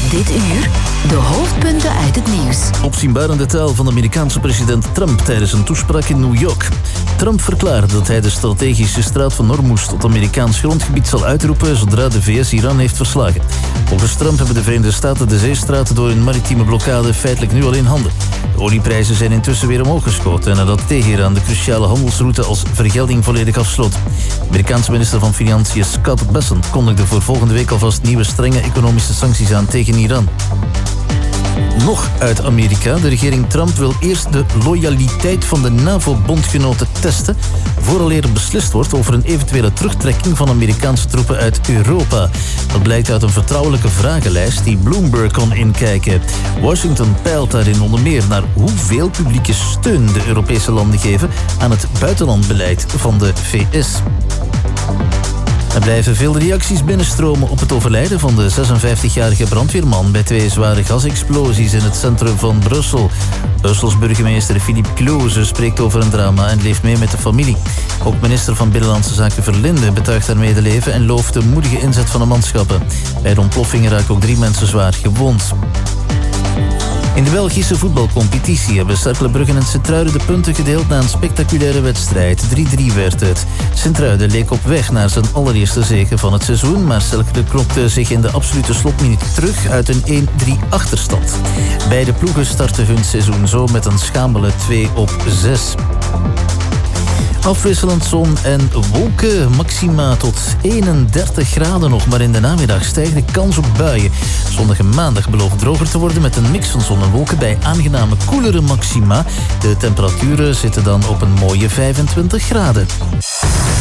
Dit uur de hoofdpunten uit het nieuws. Opzienbarende taal van de Amerikaanse president Trump tijdens een toespraak in New York. Trump verklaarde dat hij de strategische straat van Hormuz tot Amerikaans grondgebied zal uitroepen zodra de VS Iran heeft verslagen. Volgens Trump hebben de Verenigde Staten de zeestraat door een maritieme blokkade feitelijk nu al in handen. De olieprijzen zijn intussen weer omhoog geschoten nadat Teheran de cruciale handelsroute als vergelding volledig afsloot. De Amerikaanse minister van Financiën Scott Bessent kondigde voor volgende week alvast nieuwe strenge economische sancties aan tegen Iran. Nog uit Amerika. De regering Trump wil eerst de loyaliteit van de NAVO-bondgenoten testen vooraleer er beslist wordt over een eventuele terugtrekking van Amerikaanse troepen uit Europa. Dat blijkt uit een vertrouwelijke vragenlijst die Bloomberg kon inkijken. Washington peilt daarin onder meer naar hoeveel publieke steun de Europese landen geven aan het buitenlandbeleid van de VS. Er blijven veel reacties binnenstromen op het overlijden van de 56-jarige brandweerman bij 2 zware gasexplosies in het centrum van Brussel. Brussels burgemeester Philippe Cloze spreekt over een drama en leeft mee met de familie. Ook minister van Binnenlandse Zaken Verlinde betuigt haar medeleven en looft de moedige inzet van de manschappen. Bij de ontploffingen raken ook 3 mensen zwaar gewond. In de Belgische voetbalcompetitie hebben Cercle en Sint-Truiden de punten gedeeld na een spectaculaire wedstrijd. 3-3 werd het. Sint-Truiden leek op weg naar zijn allereerste zege van het seizoen, maar Cercle klopte zich in de absolute slotminuut terug uit een 1-3 achterstand. Beide ploegen starten hun seizoen zo met een schamele 2-6. Afwisselend zon en wolken, maxima tot 31 graden nog, maar in de namiddag stijgt de kans op buien. Zondag en maandag belooft droger te worden met een mix van zon en wolken bij aangename koelere maxima. De temperaturen zitten dan op een mooie 25 graden.